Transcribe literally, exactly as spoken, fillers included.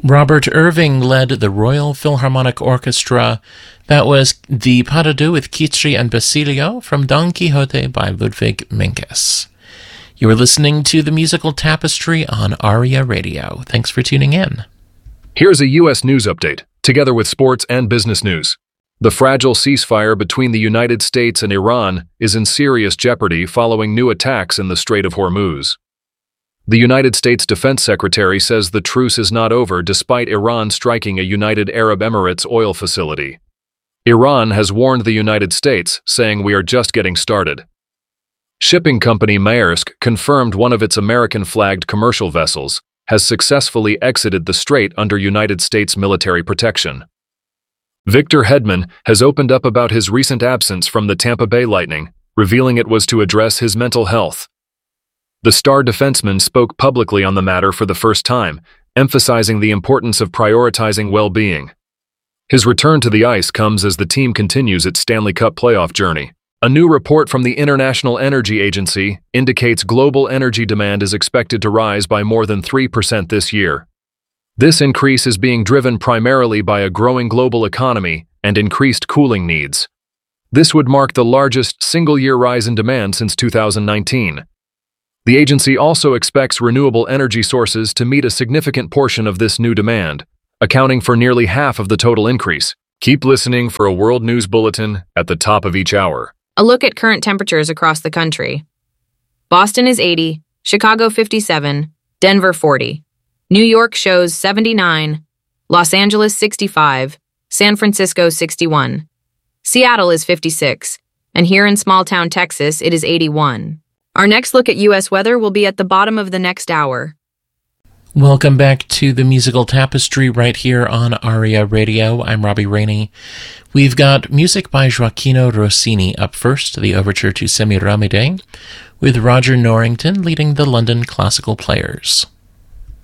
Robert Irving led the Royal Philharmonic Orchestra. That was the Pas de Deux with Kitri and Basilio from Don Quixote by Ludwig Minkus. You are listening to The Musical Tapestry on ARIA Radio. Thanks for tuning in. Here's a U S news update, together with sports and business news. The fragile ceasefire between the United States and Iran is in serious jeopardy following new attacks in the Strait of Hormuz. The United States Defense Secretary says the truce is not over despite Iran striking a United Arab Emirates oil facility. Iran has warned the United States, saying we are just getting started. Shipping company Maersk confirmed one of its American-flagged commercial vessels has successfully exited the strait under United States military protection. Victor Hedman has opened up about his recent absence from the Tampa Bay Lightning, revealing it was to address his mental health. The star defenseman spoke publicly on the matter for the first time, emphasizing the importance of prioritizing well-being. His return to the ice comes as the team continues its Stanley Cup playoff journey. A new report from the International Energy Agency indicates global energy demand is expected to rise by more than three percent this year. This increase is being driven primarily by a growing global economy and increased cooling needs. This would mark the largest single-year rise in demand since two thousand nineteen. The agency also expects renewable energy sources to meet a significant portion of this new demand, accounting for nearly half of the total increase. Keep listening for a World News Bulletin at the top of each hour. A look at current temperatures across the country. Boston is eighty, Chicago fifty-seven, Denver forty. New York shows seventy-nine, Los Angeles sixty-five, San Francisco sixty-one. Seattle is fifty-six, and here in small-town Texas it is eighty-one. Our next look at U S weather will be at the bottom of the next hour. Welcome back to The Musical Tapestry right here on ARIA Radio. I'm Robbie Rainey. We've got music by Gioacchino Rossini up first, the overture to Semiramide, with Roger Norrington leading the London Classical Players.